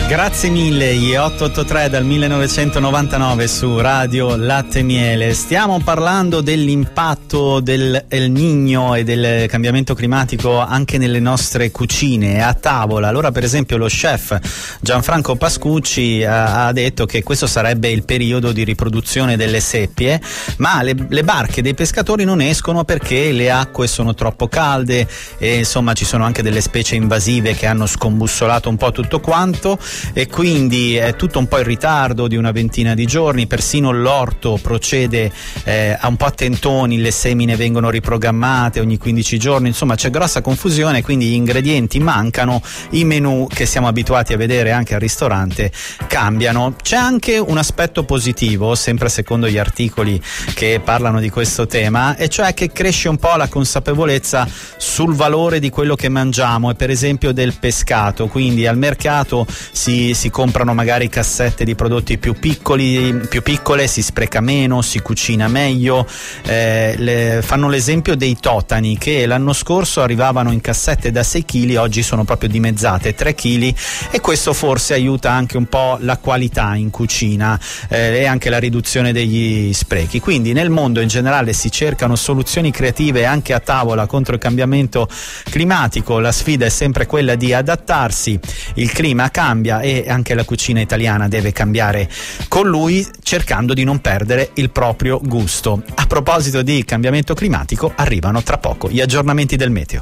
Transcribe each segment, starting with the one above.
Grazie mille, gli 883 dal 1999 su Radio Latte Miele. Stiamo parlando dell'impatto del El Niño e del cambiamento climatico anche nelle nostre cucine a tavola. Allora, per esempio, lo chef Gianfranco Pascucci ha detto che questo sarebbe il periodo di riproduzione delle seppie, ma le barche dei pescatori non escono perché le acque sono troppo calde e insomma ci sono anche delle specie invasive che hanno scombussolato un po' tutto quanto, e quindi è tutto un po' in ritardo di una ventina di giorni. Persino l'orto procede a un po' a tentoni, le semine vengono riprogrammate ogni 15 giorni, insomma c'è grossa confusione, quindi gli ingredienti mancano, i menù che siamo abituati a vedere anche al ristorante cambiano. C'è anche un aspetto positivo, sempre secondo gli articoli che parlano di questo tema, e cioè che cresce un po' la consapevolezza sul valore di quello che mangiamo e per esempio del pescato, quindi al mercato si comprano magari cassette di prodotti più piccole, si spreca meno, si cucina meglio. Fanno l'esempio dei totani che l'anno scorso arrivavano in cassette da 6 kg, oggi sono proprio dimezzate 3 kg, e questo forse aiuta anche un po' la qualità in cucina e anche la riduzione degli sprechi. Quindi nel mondo in generale si cercano soluzioni creative anche a tavola contro il cambiamento climatico. La sfida è sempre quella di adattarsi, il clima cambia e anche la cucina italiana deve cambiare con lui, cercando di non perdere il proprio gusto. A proposito di cambiamento climatico, arrivano tra poco gli aggiornamenti del meteo.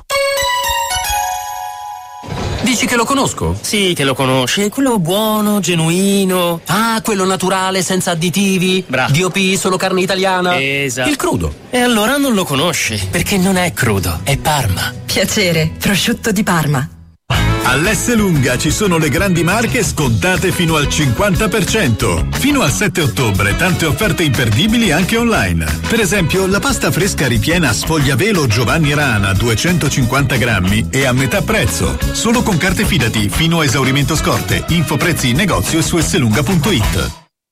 Dici che lo conosco? Sì, che lo conosci. È quello buono, genuino. Ah, quello naturale, senza additivi. Bravo. DOP, solo carne italiana. Esatto. Il crudo. E allora non lo conosci, perché non è crudo, è Parma. Piacere, prosciutto di Parma. All'Esselunga ci sono le grandi marche scontate fino al 50%. Fino al 7 ottobre tante offerte imperdibili anche online. Per esempio la pasta fresca ripiena Sfogliavelo Giovanni Rana 250 grammi e a metà prezzo. Solo con carte Fidati fino a esaurimento scorte. Info prezzi in negozio e su esselunga.it.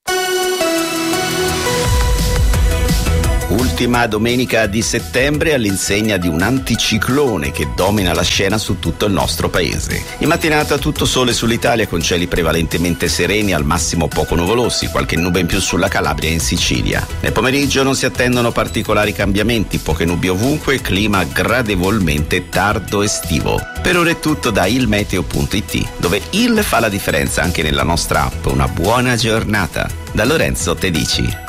Ultima domenica di settembre all'insegna di un anticiclone che domina la scena su tutto il nostro paese. In mattinata tutto sole sull'Italia con cieli prevalentemente sereni, al massimo poco nuvolosi, qualche nube in più sulla Calabria e in Sicilia. Nel pomeriggio non si attendono particolari cambiamenti, poche nubi ovunque, clima gradevolmente tardo estivo. Per ora è tutto da ilmeteo.it, dove il fa la differenza anche nella nostra app. Una buona giornata. Da Lorenzo Tedici.